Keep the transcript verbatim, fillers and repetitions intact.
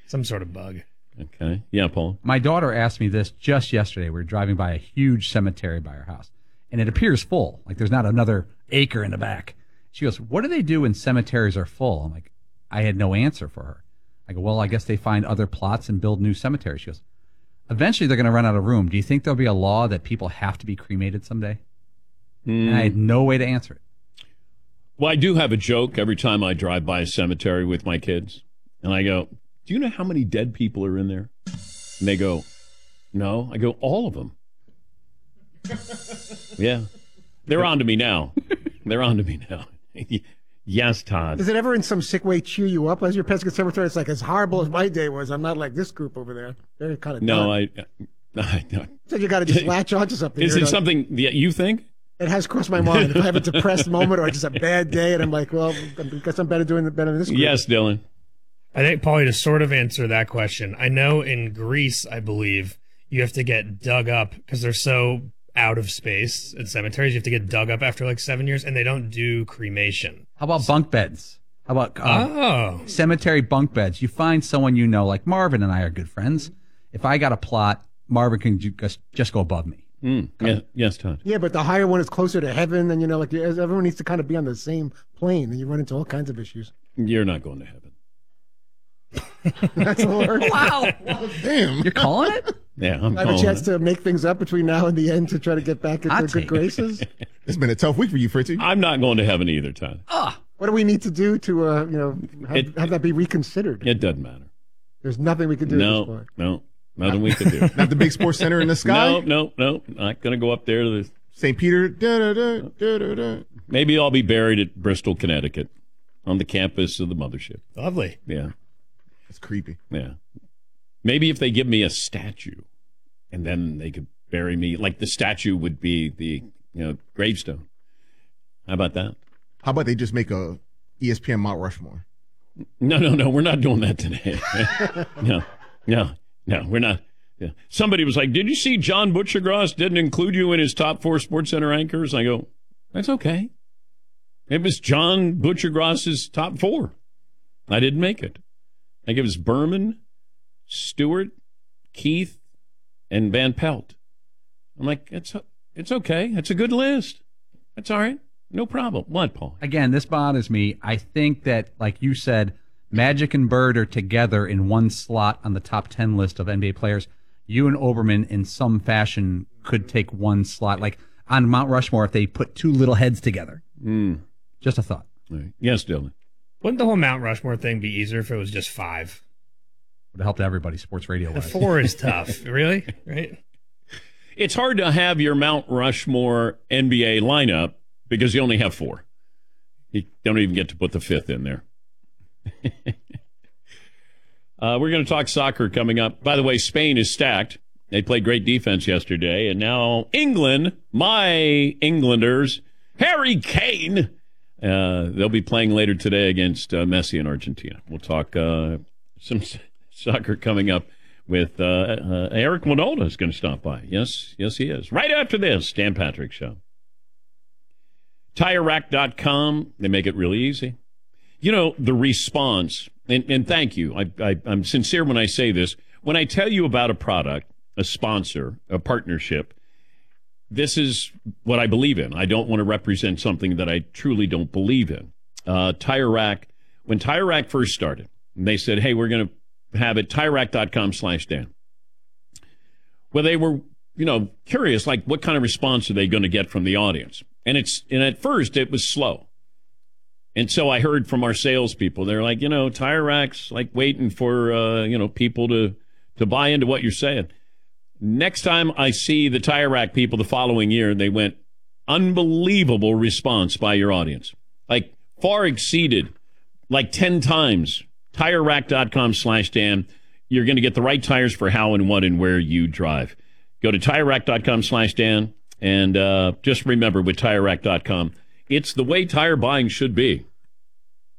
Some sort of bug. Okay. Yeah, Paul. My daughter asked me this just yesterday. We were driving by a huge cemetery by our house, and it appears full. Like there's not another acre in the back. She goes, what do they do when cemeteries are full? I'm like, I had no answer for her. I go, well, I guess they find other plots and build new cemeteries. She goes, eventually they're going to run out of room. Do you think there'll be a law that people have to be cremated someday? Mm. And I had no way to answer it. Well, I do have a joke every time I drive by a cemetery with my kids. And I go, do you know how many dead people are in there? And they go, no. I go, all of them. Yeah. They're on to me now. They're on to me now. Yes, Todd. Does it ever in some sick way cheer you up as your pets get cemetery? It's like, as horrible as my day was, I'm not like this group over there. They're kind of No, I, I, I So you got to just latch onto something. Is it something that you think? It has crossed my mind. If I have a depressed moment or just a bad day, and I'm like, well, I guess I'm better doing the better than this group. Yes, Dylan. I think, Paulie, to sort of answer that question, I know in Greece, I believe, you have to get dug up because they're so out of space in cemeteries. You have to get dug up after like seven years, and they don't do cremation. How about bunk beds? How about uh, oh. cemetery bunk beds? You find someone you know, like Marvin and I are good friends. If I got a plot, Marvin can just, just go above me. Mm. Yeah, yes, Todd. Yeah, but the higher one is closer to heaven, and you know, like everyone needs to kind of be on the same plane, and you run into all kinds of issues. You're not going to heaven. That's a word. Wow. Well, damn. You're calling it? Yeah, I'm I have a chance it. to make things up between now and the end to try to get back into I'll good graces. It's been a tough week for you, Fritzy. I'm not going to heaven either, Todd. Ah. What do we need to do to, uh, you know, have, It- have that be reconsidered? It doesn't matter. There's nothing we can do at this No, point. no, nothing we can do. Not the big sports center in the sky? No, no, no. Not going to go up there to the. Saint Peter? Da, da, da, da, da, da. Maybe I'll be buried at Bristol, Connecticut, on the campus of the mothership. Lovely. Yeah, That's creepy. yeah. Maybe if they give me a statue, and then they could bury me, like the statue would be the you know gravestone. How about that? How about they just make a E S P N Mount Rushmore? No, no, no. We're not doing that today. no, no, no. We're not. Yeah. Somebody was like, "Did you see John Butchergross didn't include you in his top four SportsCenter anchors?" I go, "That's okay. It was John Butchergross's top four. I didn't make it. I think it was Berman, Stewart, Keith, and Van Pelt." I'm like, "It's it's okay. It's a good list. That's all right. No problem." What, Paul? Again, this bothers me. I think that, like you said, Magic and Bird are together in one slot on the top ten list of N B A players. You and Oberman, in some fashion, could take one slot. Like on Mount Rushmore, if they put two little heads together. Mm. Just a thought. Right. Yes, Dylan. Wouldn't the whole Mount Rushmore thing be easier if it was just five? Would have helped everybody, sports radio The wise. four is tough. Really? Right? It's hard to have your Mount Rushmore N B A lineup because you only have four. You don't even get to put the fifth in there. uh, we're going to talk soccer coming up. By the way, Spain is stacked. They played great defense yesterday. And now England, my Englanders, Harry Kane, uh, they'll be playing later today against uh, Messi in Argentina. We'll talk uh, some s- soccer coming up with uh, uh, Eric Winola is going to stop by. Yes, yes, he is. Right after this, Dan Patrick Show. Tire Rack dot com, they make it really easy. You know, the response, and, and thank you. I, I, I'm sincere when I say this. When I tell you about a product, a sponsor, a partnership, this is what I believe in. I don't want to represent something that I truly don't believe in. Uh, Tire Rack, when Tire Rack first started, they said, hey, we're going to have it, Tire Rack dot com slash Dan. Well, they were, you know, curious, like, what kind of response are they going to get from the audience? And it's and at first, it was slow. And so I heard from our salespeople, they're like, you know, Tire Rack's like waiting for, uh, you know, people to, to buy into what you're saying. Next time I see the Tire Rack people the following year, they went, unbelievable response by your audience. Like, far exceeded, like ten times. Tire Rack dot com slash Dan. You're going to get the right tires for how and what and where you drive. Go to Tire Rack dot com slash Dan. And uh, just remember, with Tire Rack dot com, it's the way tire buying should be.